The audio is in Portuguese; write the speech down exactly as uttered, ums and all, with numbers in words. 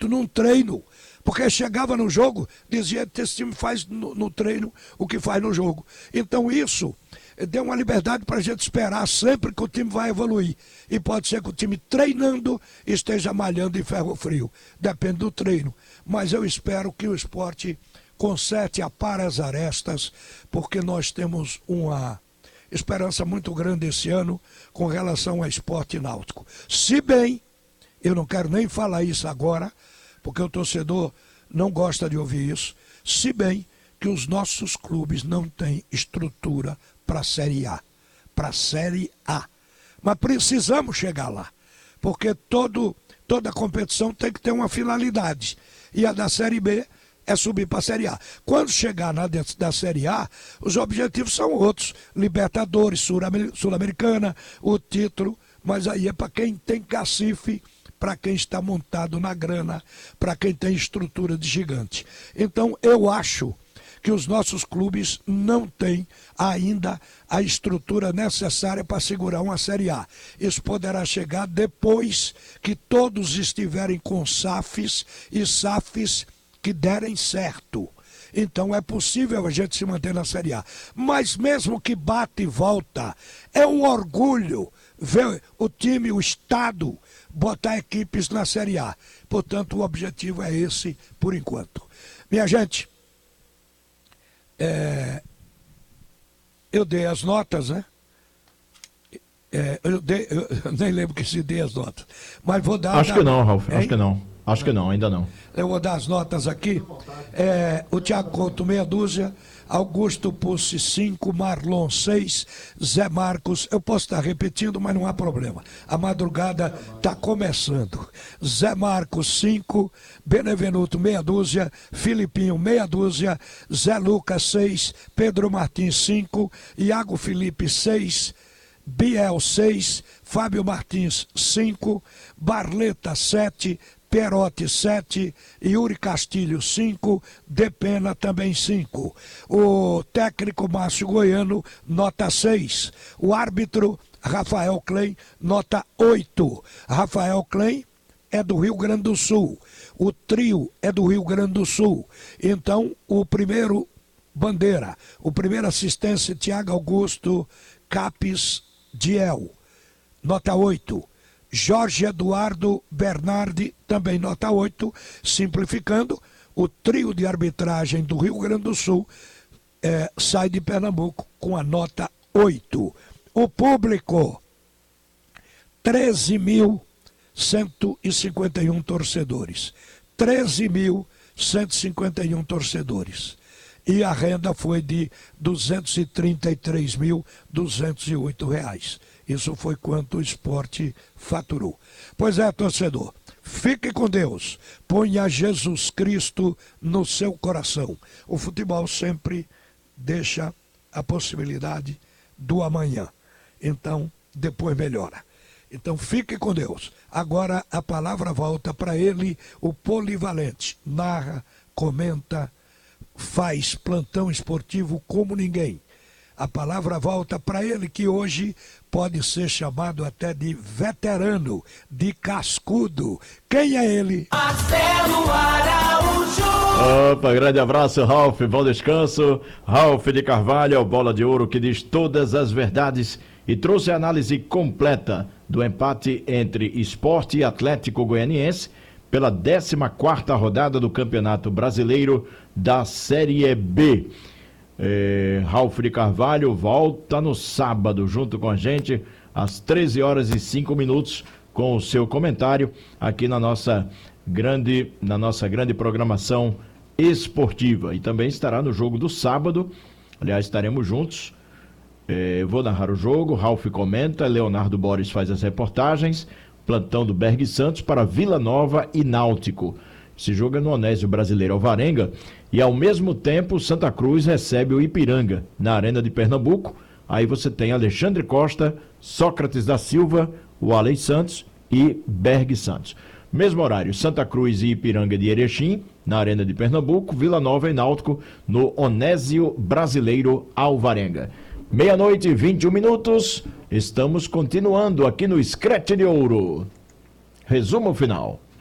muito num treino, porque chegava no jogo, dizia que esse time faz no, no treino o que faz no jogo. Então isso deu uma liberdade para a gente esperar sempre que o time vai evoluir. E pode ser que o time treinando esteja malhando em ferro frio. Depende do treino. Mas eu espero que o esporte conserte, apare as arestas, porque nós temos uma esperança muito grande esse ano com relação ao esporte náutico. Se bem, eu não quero nem falar isso agora, porque o torcedor não gosta de ouvir isso, se bem que os nossos clubes não têm estrutura para a Série A, para a Série A. Mas precisamos chegar lá, porque todo, toda competição tem que ter uma finalidade, e a da Série B é subir para a Série A. Quando chegar na dentro da Série A, os objetivos são outros, Libertadores, Sul-Americana, o título, mas aí é para quem tem cacife, para quem está montado na grana, para quem tem estrutura de gigante. Então eu acho que os nossos clubes não têm ainda a estrutura necessária para segurar uma Série A. Isso poderá chegar depois que todos estiverem com S A Fs e S A Fs que derem certo. Então é possível a gente se manter na Série A. Mas mesmo que bata e volta, é um orgulho ver o time, o Estado, botar equipes na Série A. Portanto, o objetivo é esse por enquanto. Minha gente, é, eu dei as notas, né? É, eu, dei, eu nem lembro que se dei as notas. Mas vou dar. Acho dar, que não, Ralf. Hein? Acho que não. Acho que não, ainda não. Eu vou dar as notas aqui. É, o Thiago Couto, meia dúzia. Augusto Pussi, cinco. Marlon, seis. Zé Marcos, eu posso estar repetindo, mas não há problema. A madrugada está começando. Zé Marcos, cinco. Benevenuto, meia dúzia. Filipinho, meia dúzia. Zé Lucas, seis. Pedro Martins, cinco. Iago Felipe, seis. Biel, seis. Fábio Martins, cinco. Barleta, sete. Perotti, sete, Yuri Castilho, cinco, Depena também cinco. O técnico Márcio Goiano, nota seis. O árbitro Rafael Klein, nota oito. Rafael Klein é do Rio Grande do Sul. O trio é do Rio Grande do Sul. Então, o primeiro bandeira, o primeiro assistência, Tiago Augusto Capes Diel, nota oito. Jorge Eduardo Bernardi, também nota oito, simplificando, o trio de arbitragem do Rio Grande do Sul é, sai de Pernambuco com a nota oito. O público, treze mil cento e cinquenta e um torcedores. treze mil cento e cinquenta e um torcedores. E a renda foi de duzentos e trinta e três mil duzentos e oito reais. Isso foi quanto o esporte faturou. Pois é, torcedor, fique com Deus, ponha Jesus Cristo no seu coração. O futebol sempre deixa a possibilidade do amanhã. Então, depois melhora. Então, fique com Deus. Agora a palavra volta para ele, o polivalente. Narra, comenta, faz plantão esportivo como ninguém. A palavra volta para ele, que hoje pode ser chamado até de veterano, de cascudo. Quem é ele? Marcelo Araújo! Opa, grande abraço, Ralf, bom descanso. Ralf de Carvalho, o bola de ouro que diz todas as verdades e trouxe a análise completa do empate entre Sport e Atlético Goianiense pela décima quarta rodada do Campeonato Brasileiro da Série B. É, Ralf de Carvalho volta no sábado junto com a gente às treze horas e cinco minutos com o seu comentário aqui na nossa grande, na nossa grande programação esportiva, e também estará no jogo do sábado. Aliás, estaremos juntos. É, vou narrar o jogo, Ralf comenta, Leonardo Boris faz as reportagens, plantão do Berg Santos para Vila Nova e Náutico. Esse jogo é no Onésio Brasileiro Alvarenga, e ao mesmo tempo Santa Cruz recebe o Ipiranga na Arena de Pernambuco. Aí você tem Alexandre Costa, Sócrates da Silva, o Alei Santos e Berg Santos. Mesmo horário, Santa Cruz e Ipiranga de Erechim na Arena de Pernambuco, Vila Nova e Náutico no Onésio Brasileiro Alvarenga. Meia-noite e vinte e um minutos, estamos continuando aqui no Scratch de Ouro. Resumo final.